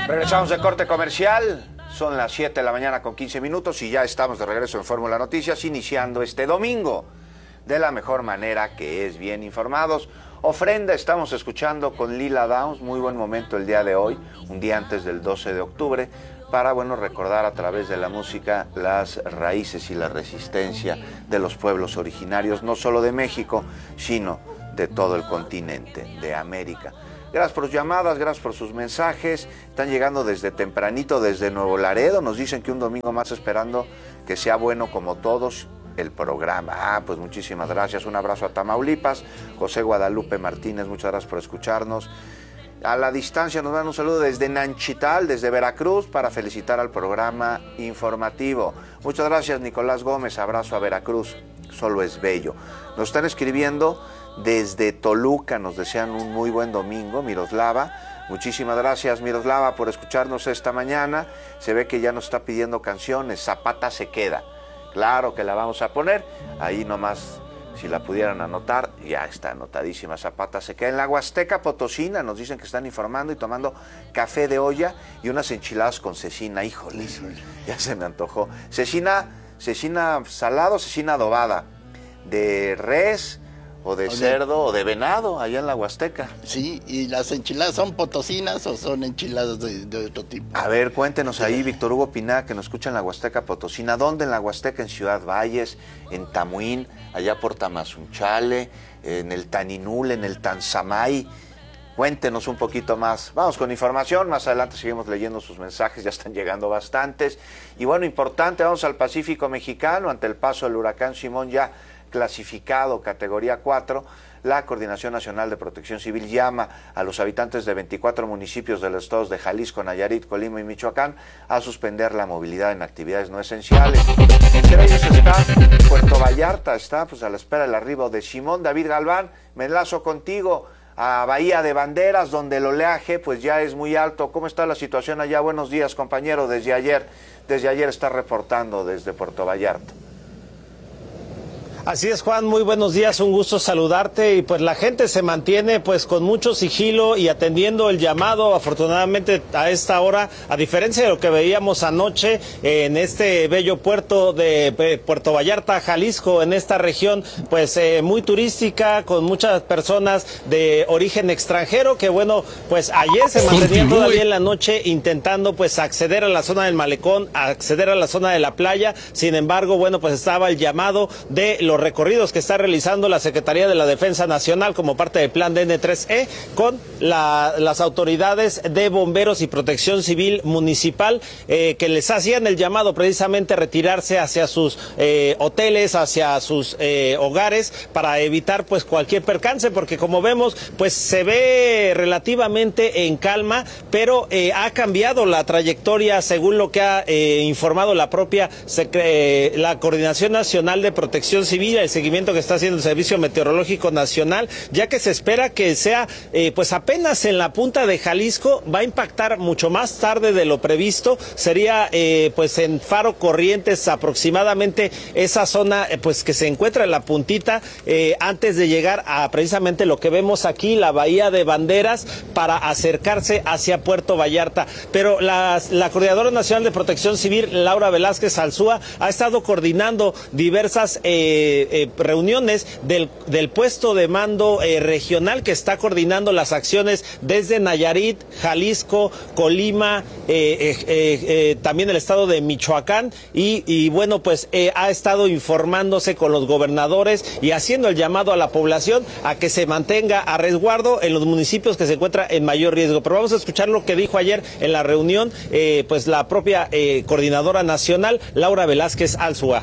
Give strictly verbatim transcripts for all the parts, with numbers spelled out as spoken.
Regresamos de corte comercial, son las siete de la mañana con quince minutos y ya estamos de regreso en Fórmula Noticias, iniciando este domingo de la mejor manera, que es bien informados. Ofrenda estamos escuchando con Lila Downs, muy buen momento el día de hoy, un día antes del doce de octubre, para, bueno, recordar a través de la música las raíces y la resistencia de los pueblos originarios, no solo de México, sino de todo el continente, de América. Gracias por sus llamadas, gracias por sus mensajes. Están llegando desde tempranito, desde Nuevo Laredo. Nos dicen que un domingo más esperando que sea bueno como todos el programa. Ah, pues muchísimas gracias. Un abrazo a Tamaulipas. José Guadalupe Martínez, muchas gracias por escucharnos. A la distancia nos dan un saludo desde Nanchital, desde Veracruz, para felicitar al programa informativo. Muchas gracias, Nicolás Gómez. Abrazo a Veracruz. Solo es bello. Nos están escribiendo desde Toluca, nos desean un muy buen domingo, Miroslava. Muchísimas gracias, Miroslava, por escucharnos esta mañana. Se ve que ya nos está pidiendo canciones. Zapata se queda. Claro que la vamos a poner. Ahí nomás, si la pudieran anotar, ya está anotadísima. Zapata se queda. En la Huasteca Potosina nos dicen que están informando y tomando café de olla y unas enchiladas con cecina. Híjole, ya se me antojó. Cecina, cecina salado, cecina adobada. De res o de, o de cerdo o de venado, allá en la Huasteca. Sí, ¿y las enchiladas son potosinas o son enchiladas de, de otro tipo? A ver, cuéntenos ahí, Víctor Hugo Piná, que nos escucha en la Huasteca Potosina. ¿Dónde en la Huasteca? En Ciudad Valles, en Tamuín, allá por Tamazunchale, en el Taninul, en el Tanzamay. Cuéntenos un poquito más. Vamos con información, más adelante seguimos leyendo sus mensajes, ya están llegando bastantes. Y bueno, importante, vamos al Pacífico Mexicano, ante el paso del huracán Simón ya clasificado categoría cuatro, la Coordinación Nacional de Protección Civil llama a los habitantes de veinticuatro municipios de los estados de Jalisco, Nayarit, Colima y Michoacán a suspender la movilidad en actividades no esenciales. Entre ellos está Puerto Vallarta, está pues a la espera del arribo de Simón. David Galván, me enlazo contigo a Bahía de Banderas, donde el oleaje pues ya es muy alto. ¿Cómo está la situación allá? Buenos días, compañero, desde ayer, desde ayer está reportando desde Puerto Vallarta. Así es, Juan, muy buenos días, un gusto saludarte. Y pues la gente se mantiene pues con mucho sigilo y atendiendo el llamado, afortunadamente a esta hora, a diferencia de lo que veíamos anoche en este bello puerto de eh, Puerto Vallarta, Jalisco, en esta región pues eh, muy turística, con muchas personas de origen extranjero, que bueno, pues ayer se mantenían todavía en la noche intentando pues acceder a la zona del malecón, acceder a la zona de la playa. Sin embargo, bueno, pues estaba el llamado de los recorridos que está realizando la Secretaría de la Defensa Nacional como parte del plan D N tres E con la, las autoridades de bomberos y protección civil municipal, eh, que les hacían el llamado precisamente a retirarse hacia sus eh, hoteles, hacia sus eh, hogares, para evitar pues cualquier percance, porque como vemos pues se ve relativamente en calma, pero eh, ha cambiado la trayectoria según lo que ha eh, informado la propia eh, la Coordinación Nacional de Protección Civil, el seguimiento que está haciendo el Servicio Meteorológico Nacional, ya que se espera que sea eh, pues apenas en la punta de Jalisco. Va a impactar mucho más tarde de lo previsto, sería eh, pues en Faro Corrientes aproximadamente, esa zona eh, pues que se encuentra en la puntita eh, antes de llegar a precisamente lo que vemos aquí, la Bahía de Banderas, para acercarse hacia Puerto Vallarta. Pero la, la Coordinadora Nacional de Protección Civil, Laura Velázquez Alzúa, ha estado coordinando diversas eh, Eh, reuniones del, del puesto de mando eh, regional que está coordinando las acciones desde Nayarit, Jalisco, Colima, eh, eh, eh, también el estado de Michoacán y, y bueno, pues eh, ha estado informándose con los gobernadores y haciendo el llamado a la población a que se mantenga a resguardo en los municipios que se encuentran en mayor riesgo. Pero vamos a escuchar lo que dijo ayer en la reunión eh, pues la propia eh, Coordinadora Nacional, Laura Velázquez Alzúa.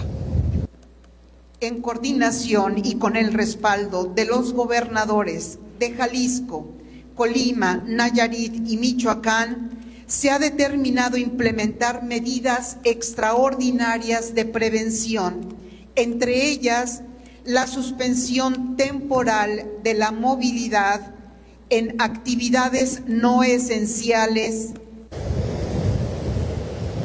En coordinación y con el respaldo de los gobernadores de Jalisco, Colima, Nayarit y Michoacán, se ha determinado implementar medidas extraordinarias de prevención, entre ellas la suspensión temporal de la movilidad en actividades no esenciales.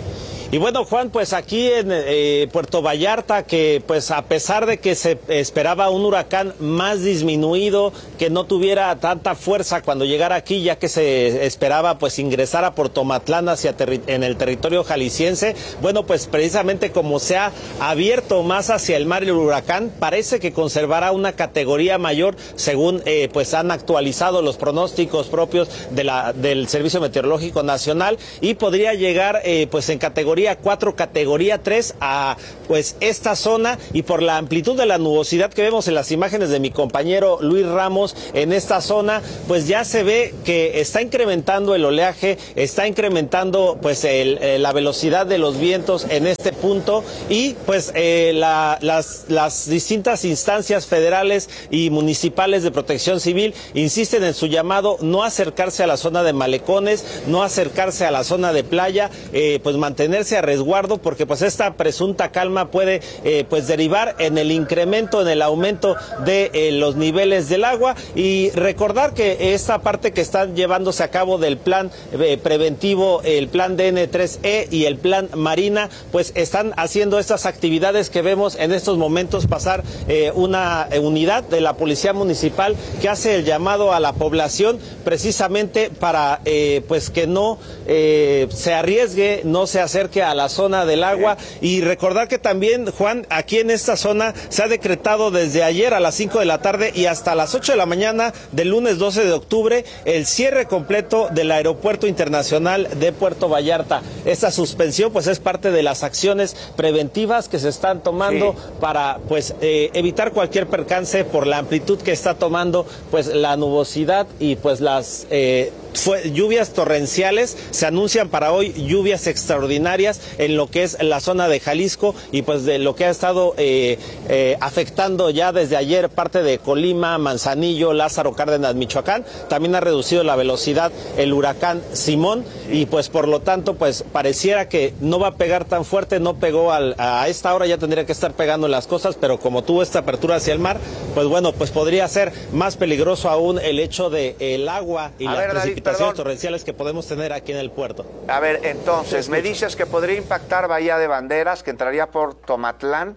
Y bueno, Juan, pues aquí en eh, Puerto Vallarta, que pues a pesar de que se esperaba un huracán más disminuido, que no tuviera tanta fuerza cuando llegara aquí, ya que se esperaba pues ingresar a Puerto Matlán hacia en el territorio jalisciense, bueno, pues precisamente como se ha abierto más hacia el mar el huracán, parece que conservará una categoría mayor, según eh, pues han actualizado los pronósticos propios de la, del Servicio Meteorológico Nacional, y podría llegar eh, pues en categoría cuatro, categoría tres a pues esta zona, y por la amplitud de la nubosidad que vemos en las imágenes de mi compañero Luis Ramos en esta zona, pues ya se ve que está incrementando el oleaje, está incrementando pues el, eh, la velocidad de los vientos en este punto, y pues eh, la, las, las distintas instancias federales y municipales de protección civil insisten en su llamado no acercarse a la zona de malecones, no acercarse a la zona de playa, eh, pues mantenerse a resguardo, porque pues esta presunta calma puede eh, pues derivar en el incremento, en el aumento de eh, los niveles del agua. Y recordar que esta parte que están llevándose a cabo del plan eh, preventivo, el plan D N tres E y el plan Marina, pues están haciendo estas actividades que vemos en estos momentos pasar eh, una unidad de la Policía Municipal que hace el llamado a la población precisamente para eh, pues que no eh, se arriesgue, no se acerque a la zona del agua. Y recordar que también, Juan, aquí en esta zona se ha decretado desde ayer a las cinco de la tarde y hasta las ocho de la mañana del lunes doce de octubre el cierre completo del Aeropuerto Internacional de Puerto Vallarta. Esta suspensión pues es parte de las acciones preventivas que se están tomando sí. para pues eh, evitar cualquier percance por la amplitud que está tomando pues la nubosidad y pues las eh, Fue, lluvias torrenciales. Se anuncian para hoy lluvias extraordinarias en lo que es la zona de Jalisco, y pues de lo que ha estado eh, eh, afectando ya desde ayer parte de Colima, Manzanillo, Lázaro Cárdenas, Michoacán. También ha reducido la velocidad el huracán Simón, y pues por lo tanto pues pareciera que no va a pegar tan fuerte, no pegó al, a esta hora, ya tendría que estar pegando en las costas, pero como tuvo esta apertura hacia el mar, pues bueno, pues podría ser más peligroso aún el hecho de el agua y a las ver, precipitaciones Perdón. torrenciales que podemos tener aquí en el puerto. A ver, entonces, me dices que podría impactar Bahía de Banderas, que entraría por Tomatlán,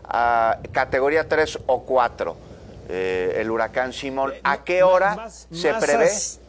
a categoría tres o cuatro, eh, el huracán Simón. ¿A qué hora más, se más prevé? As...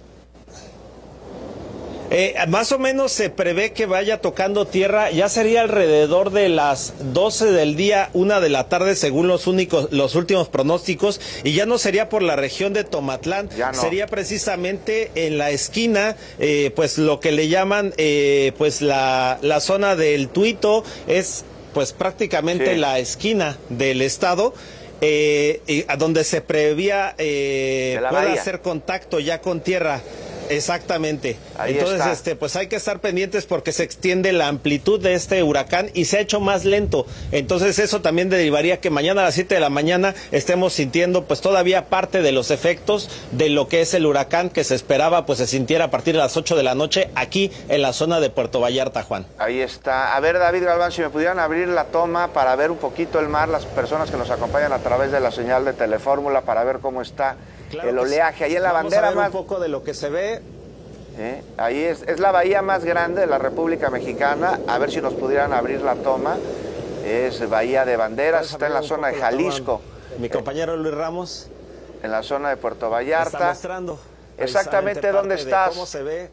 Eh, más o menos se prevé que vaya tocando tierra, ya sería alrededor de las doce del día, una de la tarde, según los únicos, los últimos pronósticos, y ya no sería por la región de Tomatlán, no. sería precisamente en la esquina, eh, pues lo que le llaman, eh, pues la, la zona del Tuito, es pues prácticamente sí. la esquina del estado. Eh, y a donde se prevía eh, pueda hacer contacto ya con tierra. Exactamente. Ahí Entonces, está. este, pues hay que estar pendientes porque se extiende la amplitud de este huracán y se ha hecho más lento. Entonces, eso también derivaría que mañana a las siete de la mañana estemos sintiendo, pues todavía parte de los efectos de lo que es el huracán que se esperaba, pues se sintiera a partir de las ocho de la noche aquí en la zona de Puerto Vallarta, Juan. Ahí está. A ver, David Galván, si me pudieran abrir la toma para ver un poquito el mar, las personas que nos acompañan a través de la señal de Telefórmula, para ver cómo está. Claro, el oleaje, ahí en la Vamos bandera a ver más... un poco de lo que se ve. ¿Eh? Ahí es, es la bahía más grande de la República Mexicana, a ver si nos pudieran abrir la toma, es Bahía de Banderas, está en la zona de Jalisco. Mi compañero Luis Ramos. En la zona de Puerto Vallarta. Está mostrando exactamente dónde estás. ¿Cómo se ve?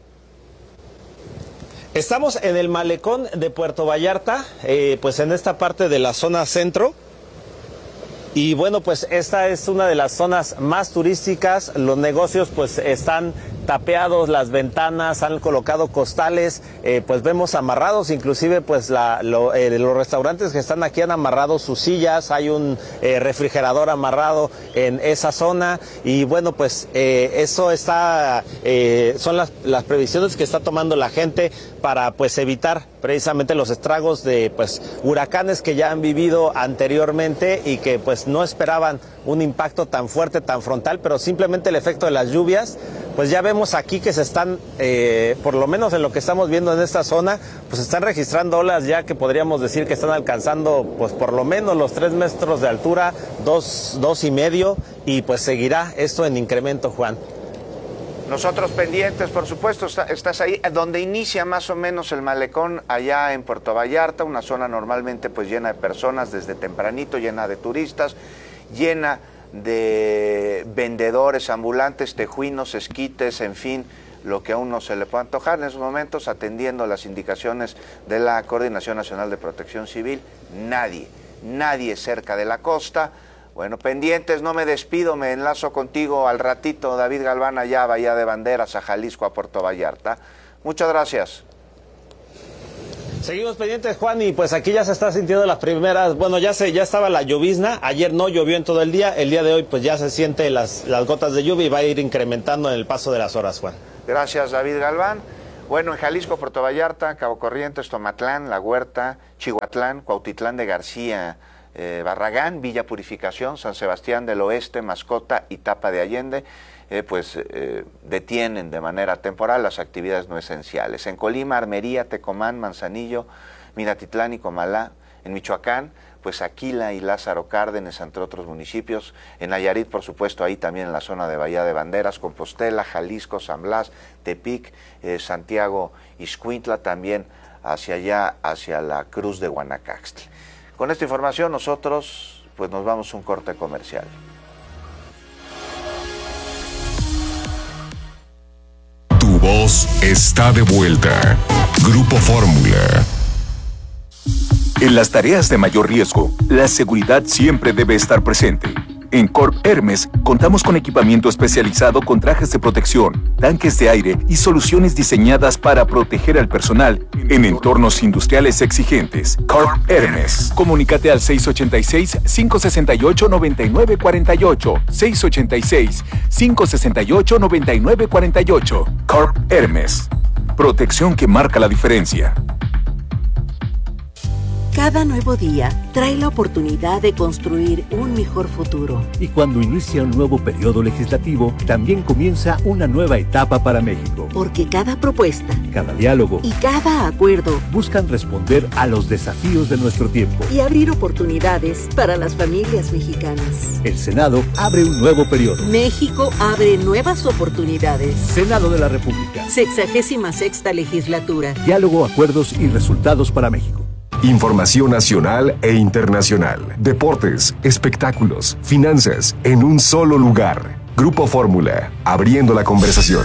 Estamos en el malecón de Puerto Vallarta, eh, pues en esta parte de la zona centro. Y bueno, pues esta es una de las zonas más turísticas, los negocios pues están tapeados, las ventanas, han colocado costales, eh, pues vemos amarrados, inclusive pues la, lo, eh, los restaurantes que están aquí han amarrado sus sillas, hay un eh, refrigerador amarrado en esa zona y bueno, pues eh, eso está, eh, son las, las previsiones que está tomando la gente para pues evitar precisamente los estragos de pues huracanes que ya han vivido anteriormente y que pues no esperaban un impacto tan fuerte, tan frontal, pero simplemente el efecto de las lluvias, pues ya vemos aquí que se están, eh, por lo menos en lo que estamos viendo en esta zona, pues se están registrando olas ya que podríamos decir que están alcanzando pues por lo menos los tres metros de altura, dos, dos y medio, y pues seguirá esto en incremento, Juan. Nosotros pendientes, por supuesto, está, estás ahí, donde inicia más o menos el malecón, allá en Puerto Vallarta, una zona normalmente pues llena de personas desde tempranito, llena de turistas, llena de vendedores ambulantes, tejuinos, esquites, en fin, lo que a uno se le pueda antojar en esos momentos, atendiendo las indicaciones de la Coordinación Nacional de Protección Civil. Nadie, nadie cerca de la costa. Bueno, pendientes, no me despido, me enlazo contigo al ratito, David Galván, allá, Bahía de Banderas, a Jalisco, a Puerto Vallarta. Muchas gracias. Seguimos pendientes, Juan, y pues aquí ya se está sintiendo las primeras, bueno, ya se ya estaba la llovizna, ayer no llovió en todo el día, el día de hoy pues ya se siente las, las gotas de lluvia y va a ir incrementando en el paso de las horas, Juan. Gracias, David Galván. Bueno, en Jalisco, Puerto Vallarta, Cabo Corrientes, Tomatlán, La Huerta, Chihuatlán, Cuautitlán de García, eh, Barragán, Villa Purificación, San Sebastián del Oeste, Mascota y Tapa de Allende, eh, pues eh, detienen de manera temporal las actividades no esenciales. En Colima, Armería, Tecomán, Manzanillo, Minatitlán y Comalá. En Michoacán, pues Aquila y Lázaro Cárdenas, entre otros municipios. En Nayarit, por supuesto, ahí también en la zona de Bahía de Banderas, Compostela, Jalisco, San Blas, Tepic, eh, Santiago, Ixcuintla, también hacia allá, hacia la Cruz de Guanacaxtla. Con esta información nosotros pues nos vamos a un corte comercial. Tu voz está de vuelta. Grupo Fórmula. En las tareas de mayor riesgo, la seguridad siempre debe estar presente. En Corp Hermes contamos con equipamiento especializado con trajes de protección, tanques de aire y soluciones diseñadas para proteger al personal en entornos industriales exigentes. Corp Hermes. Comunícate al seis ochenta y seis, cinco sesenta y ocho, noventa y nueve cuarenta y ocho, seis ochenta y seis, cinco sesenta y ocho, noventa y nueve cuarenta y ocho. Corp Hermes. Protección que marca la diferencia. Cada nuevo día trae la oportunidad de construir un mejor futuro. Y cuando inicia un nuevo periodo legislativo, también comienza una nueva etapa para México. Porque cada propuesta, cada diálogo y cada acuerdo buscan responder a los desafíos de nuestro tiempo y abrir oportunidades para las familias mexicanas. El Senado abre un nuevo periodo. México abre nuevas oportunidades. Senado de la República. Sexagésima sexta legislatura. Diálogo, acuerdos y resultados para México. Información nacional e internacional, deportes, espectáculos, finanzas, en un solo lugar. Grupo Fórmula, abriendo la conversación.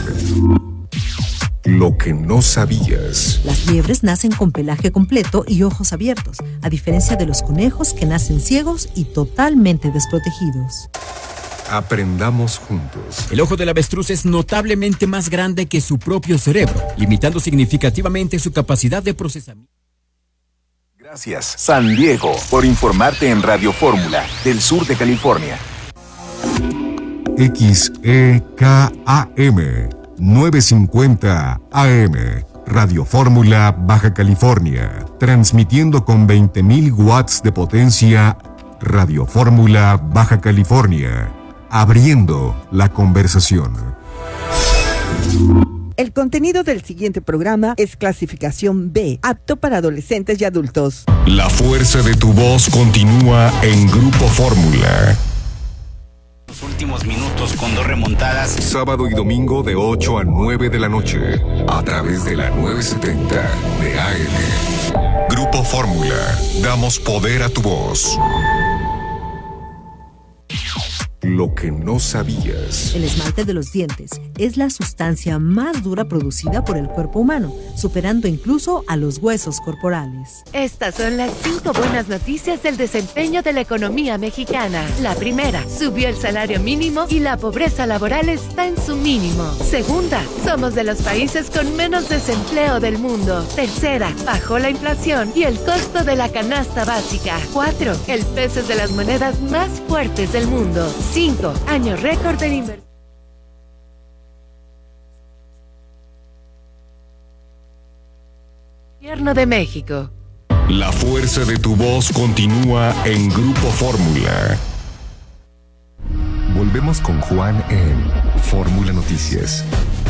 Lo que no sabías. Las liebres nacen con pelaje completo y ojos abiertos, a diferencia de los conejos que nacen ciegos y totalmente desprotegidos. Aprendamos juntos. El ojo del avestruz es notablemente más grande que su propio cerebro, limitando significativamente su capacidad de procesamiento. Gracias, San Diego, por informarte en Radio Fórmula, del sur de California. X E K A M novecientos cincuenta A M, Radio Fórmula, Baja California, transmitiendo con veinte mil watts de potencia. Radio Fórmula, Baja California, abriendo la conversación. El contenido del siguiente programa es clasificación B, apto para adolescentes y adultos. La fuerza de tu voz continúa en Grupo Fórmula. Los últimos minutos con dos remontadas. Sábado y domingo de ocho a nueve de la noche, a través de la novecientos setenta de A M. Grupo Fórmula, damos poder a tu voz. Lo que no sabías. El esmalte de los dientes es la sustancia más dura producida por el cuerpo humano, superando incluso a los huesos corporales. Estas son las cinco buenas noticias del desempeño de la economía mexicana. La primera, subió el salario mínimo y la pobreza laboral está en su mínimo. Segunda, somos de los países con menos desempleo del mundo. Tercera, bajó la inflación y el costo de la canasta básica. Cuatro, el peso es de las monedas más fuertes del mundo. Cinco, año récord en inversión. Gobierno de México. La fuerza de tu voz continúa en Grupo Fórmula. Volvemos con Juan en Fórmula Noticias.